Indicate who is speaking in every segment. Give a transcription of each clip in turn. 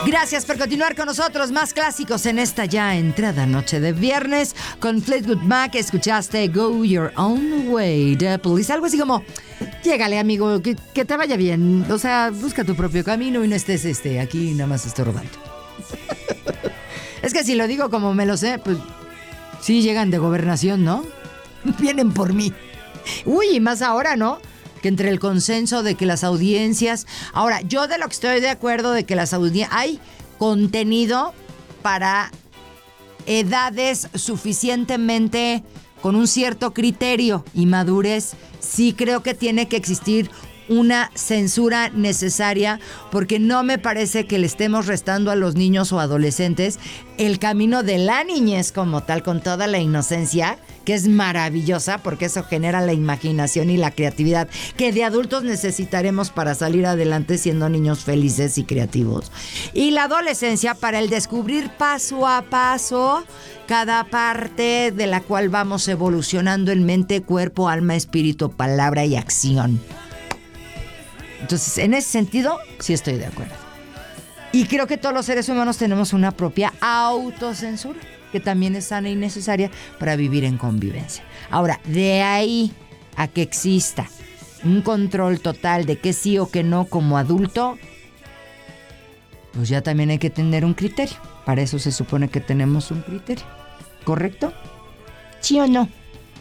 Speaker 1: Gracias por continuar con nosotros. Más clásicos en esta ya entrada noche de viernes. Con Fleetwood Mac escuchaste Go Your Own Way de Police. Algo así como, llégale amigo, que te vaya bien. O sea, busca tu propio camino y no estés aquí nada más estorbando. Es que si lo digo como me lo sé, pues sí llegan de gobernación, ¿no? Vienen por mí. Uy, y más ahora, ¿no? Que entre el consenso de que las audiencias... Ahora, yo de lo que estoy de acuerdo de que las audiencias... Hay contenido para edades suficientemente con un cierto criterio y madurez. Sí creo que tiene que existir una censura necesaria, porque no me parece que le estemos restando a los niños o adolescentes el camino de la niñez como tal, con toda la inocencia, que es maravillosa, porque eso genera la imaginación y la creatividad que de adultos necesitaremos para salir adelante siendo niños felices y creativos. Y la adolescencia para el descubrir paso a paso cada parte de la cual vamos evolucionando en mente, cuerpo, alma, espíritu, palabra y acción. Entonces, en ese sentido, sí estoy de acuerdo. Y creo que todos los seres humanos tenemos una propia autocensura, que también es sana y necesaria para vivir en convivencia. Ahora, de ahí a que exista un control total de qué sí o qué no como adulto, pues ya también hay que tener un criterio. Para eso se supone que tenemos un criterio. ¿Correcto? ¿Sí o no?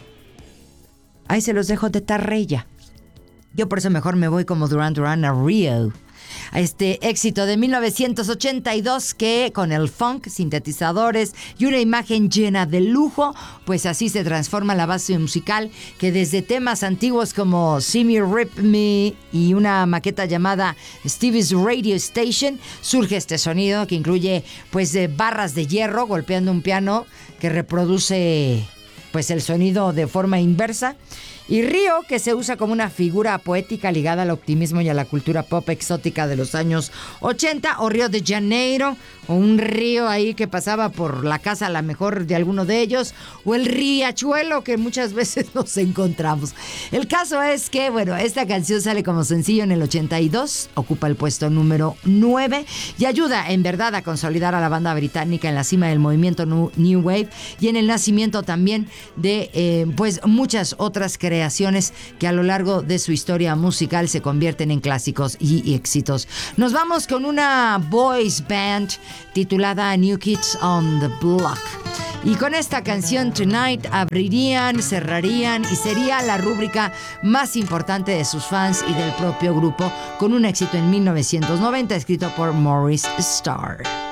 Speaker 1: Ahí se los dejo de tarea. Yo por eso mejor me voy como Duran Duran a Rio. A este éxito de 1982 que con el funk, sintetizadores y una imagen llena de lujo, pues así se transforma la base musical, que desde temas antiguos como See Me Rip Me y una maqueta llamada Stevie's Radio Station, surge este sonido que incluye pues barras de hierro golpeando un piano que reproduce pues el sonido de forma inversa. Y Río, que se usa como una figura poética ligada al optimismo y a la cultura pop exótica de los años 80, o Río de Janeiro, o un río ahí que pasaba por la casa a la mejor de alguno de ellos, o el riachuelo que muchas veces nos encontramos. El caso es que, bueno, esta canción sale como sencillo en el 82, ocupa el puesto número 9 y ayuda en verdad a consolidar a la banda británica en la cima del movimiento New Wave y en el nacimiento también de pues muchas otras creaciones que a lo largo de su historia musical se convierten en clásicos y éxitos. Nos vamos con una boys band titulada New Kids on the Block. Y con esta canción Tonight abrirían, cerrarían y sería la rúbrica más importante de sus fans y del propio grupo, con un éxito en 1990 escrito por Maurice Starr.